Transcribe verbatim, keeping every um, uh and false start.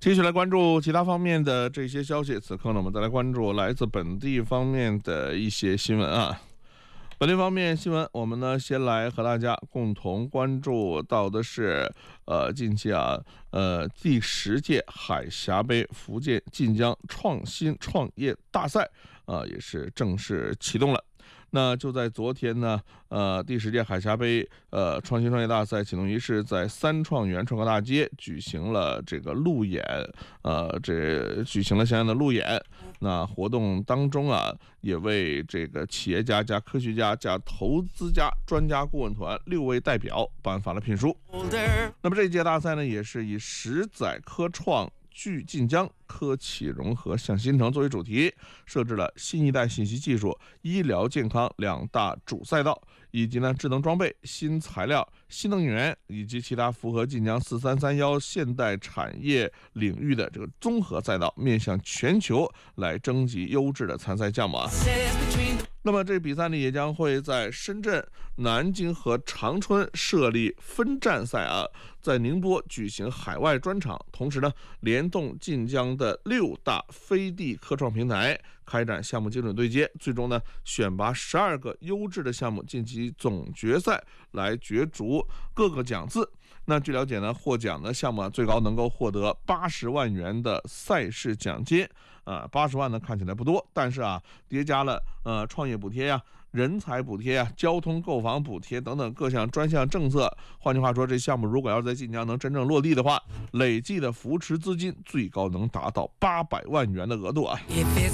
继续来关注其他方面的这些消息。此刻呢，我们再来关注来自本地方面的一些新闻啊。本地方面新闻，我们呢先来和大家共同关注到的是，呃，近期啊，呃，第十届海峡杯福建晋江创新创业大赛啊、呃，也是正式启动了。那就在昨天呢，呃，第十届海峡杯呃创新创业大赛启动仪式在三创园创客大街举行了这个路演，呃，这举行了相应的路演。那活动当中啊，也为这个企业家加科学家加投资家专家顾问团六位代表颁发了聘书。那么这一届大赛呢，也是以十载科创聚晋江，科企融合向新城作为主题，设置了新一代信息技术、医疗健康两大主赛道，以及呢智能装备、新材料、新能源以及其他符合晋江四三三一现代产业领域的这个综合赛道，面向全球来征集优质的参赛项目啊。那么这比赛呢，也将会在深圳、南京和长春设立分站赛啊，在宁波举行海外专场，同时呢，联动晋江的六大飞地科创平台，开展项目精准对接，最终呢，选拔十二个优质的项目晋级总决赛，来角逐各个奖次。那据了解呢，获奖的项目啊，最高能够获得八十万元的赛事奖金啊，八十万呢看起来不多，但是啊，叠加了呃创业补贴呀、人才补贴呀、交通购房补贴等等各项专项政策。换句话说，这项目如果要在晋江能真正落地的话，累计的扶持资金最高能达到八百万元的额度啊。